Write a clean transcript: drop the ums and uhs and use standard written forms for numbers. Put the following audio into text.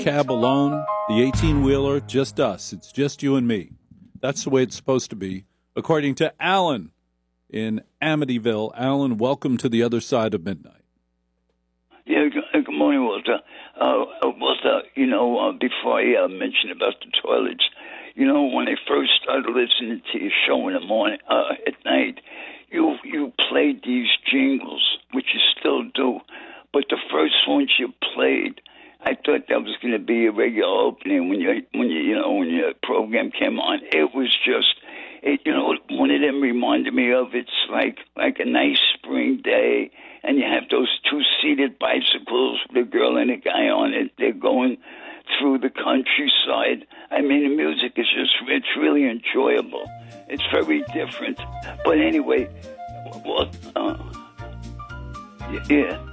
cab alone, the 18-wheeler, just us. It's just you and me. That's the way it's supposed to be, according to Alan in Amityville. Alan, welcome to the other side of midnight. Yeah, good morning, Walter. Walter, before I mention about the toilets, when I first started listening to your show in the morning, at night, you played these jingles, which you still do, but the first ones you played, I thought that was going to be a regular opening when your program came on. It was just, one of them reminded me of it's like a nice spring day, and you have those two-seated bicycles with a girl and a guy on it. They're going through the countryside. I mean, the music is it's really enjoyable. It's very different. But anyway, yeah.